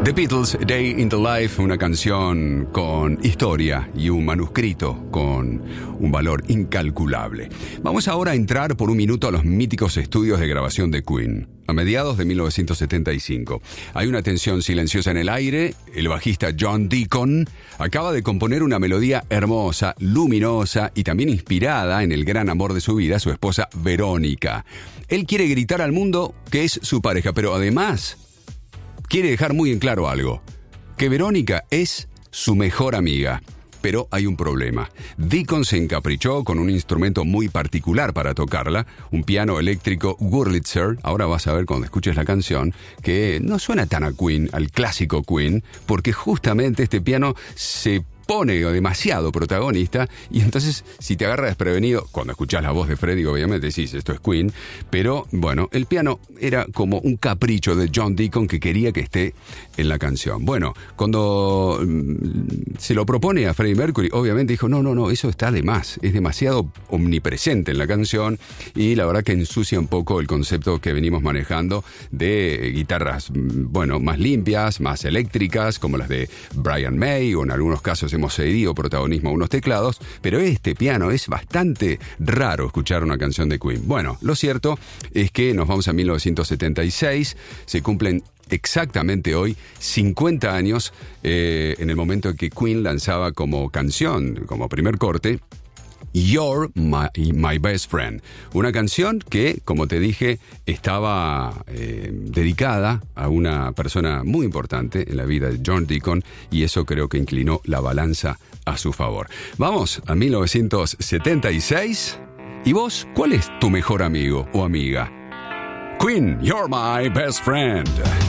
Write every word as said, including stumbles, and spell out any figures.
The Beatles, Day in the Life, una canción con historia y un manuscrito con un valor incalculable. Vamos ahora a entrar por un minuto a los míticos estudios de grabación de Queen. A mediados de mil novecientos setenta y cinco. Hay una tensión silenciosa en el aire. El bajista John Deacon acaba de componer una melodía hermosa, luminosa y también inspirada en el gran amor de su vida, su esposa Verónica. Él quiere gritar al mundo que es su pareja, pero además quiere dejar muy en claro algo, que Verónica es su mejor amiga. Pero hay un problema. Deacon se encaprichó con un instrumento muy particular para tocarla, un piano eléctrico Wurlitzer. Ahora vas a ver cuando escuches la canción que no suena tan a Queen, al clásico Queen, porque justamente este piano se pone demasiado protagonista y entonces si te agarra desprevenido, cuando escuchás la voz de Freddie obviamente decís esto es Queen, pero bueno, el piano era como un capricho de John Deacon que quería que esté en la canción. Bueno, cuando mm, se lo propone a Freddie Mercury, obviamente dijo no, no, no, eso está de más, es demasiado omnipresente en la canción y la verdad que ensucia un poco el concepto que venimos manejando de guitarras, bueno, más limpias, más eléctricas, como las de Brian May o en algunos casos hemos cedido protagonismo a unos teclados, pero este piano es bastante raro escuchar una canción de Queen. Bueno, lo cierto es que nos vamos a mil novecientos setenta y seis, se cumplen exactamente hoy cincuenta años eh, en el momento en que Queen lanzaba como canción, como primer corte, You're my, my Best Friend, una canción que, como te dije, estaba eh, dedicada a una persona muy importante en la vida de John Deacon y eso creo que inclinó la balanza a su favor. Vamos a mil novecientos setenta y seis. ¿Y vos, cuál es tu mejor amigo o amiga? Queen, You're my Best Friend.